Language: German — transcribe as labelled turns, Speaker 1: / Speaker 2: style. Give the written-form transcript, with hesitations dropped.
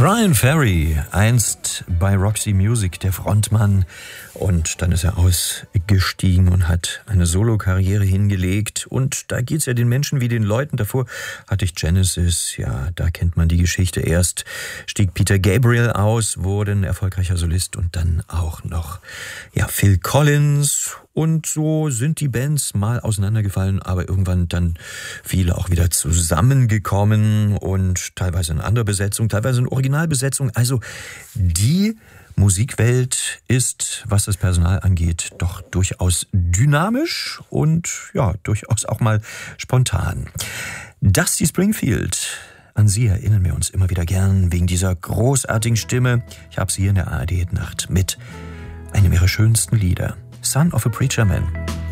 Speaker 1: Bryan Ferry, einst bei Roxy Music, der Frontmann. Und dann ist er ausgestiegen und hat eine Solokarriere hingelegt. Und da geht's ja den Menschen wie den Leuten. Davor hatte ich Genesis, ja, da kennt man die Geschichte. Erst stieg Peter Gabriel aus, wurde ein erfolgreicher Solist und dann auch noch, ja, Phil Collins. Und so sind die Bands mal auseinandergefallen, aber irgendwann dann viele auch wieder zusammengekommen und teilweise in anderer Besetzung, teilweise in Originalbesetzung. Also die Musikwelt ist, was das Personal angeht, doch durchaus dynamisch und ja, durchaus auch mal spontan. Dusty Springfield, an sie erinnern wir uns immer wieder gern wegen dieser großartigen Stimme. Ich habe sie hier in der ARD-Nacht mit einem ihrer schönsten Lieder, Son of a Preacher Man.